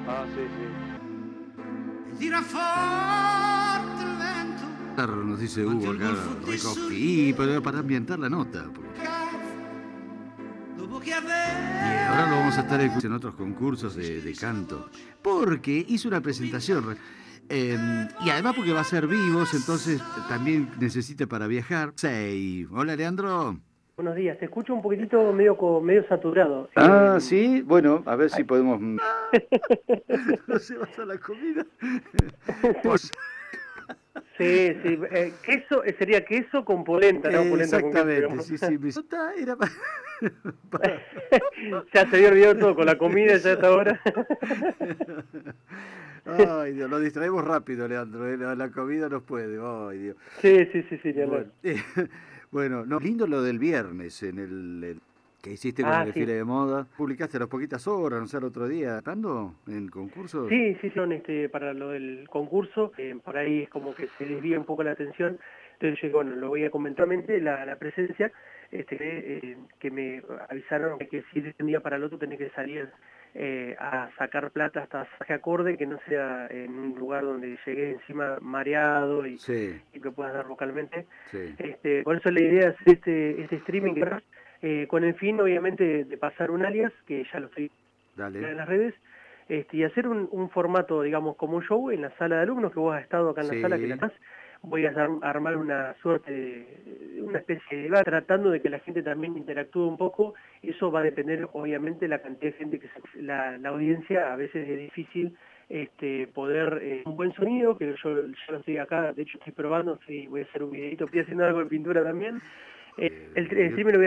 Ah, sí, sí. Tira forte il vento. Nos dice Quanto Hugo il acá, golfo ti recogí, pero para ambientar la nota. dopo che Y ahora lo vamos a estar escuchando en otros concursos de canto. Porque hizo una presentación. Y además porque va a ser vivos, entonces también necesita para viajar. Hola, Leandro. Buenos días, te escucho un poquitito medio saturado. Sí, bueno, a ver si Ay. podemos... No se vas a la comida. Pues, Sí, queso, sería queso con polenta, no polenta con queso, exactamente, digamos. sí, mi nota era para... Ya se había olvidado todo con la comida ya a esta hora. Ay, Dios, lo distraemos rápido, Leandro. La comida nos puede. Ay, Dios. Sí, ni hablar. Bueno, bueno, no, lindo lo del viernes en el que hiciste con el Ah, desfile sí. de moda. Publicaste a las poquitas horas, no sé, el otro día. ¿Estando en concursos? Sí, son para lo del concurso, por ahí es como que se desvía un poco la atención, entonces yo, bueno, lo voy a comentar, la presencia, que me avisaron que si de un día para el otro tenés que salir a sacar plata hasta saque acorde, que no sea en un lugar donde llegué encima mareado Sí, y lo puedas dar vocalmente. sí. Por eso la idea es este streaming, con el fin obviamente de pasar un alias, que ya lo estoy Dale. en las redes, y hacer un formato, digamos, como un show en la sala de alumnos, que vos has estado acá en la sala, que la Sí. más voy a armar una suerte una especie de debate, tratando de que la gente también interactúe un poco. Eso va a depender, obviamente, de la cantidad de gente la audiencia. A veces es difícil poder, un buen sonido, que yo lo estoy acá, de hecho estoy probando, voy a hacer un videito, estoy haciendo algo de pintura también. El streaming lo voy a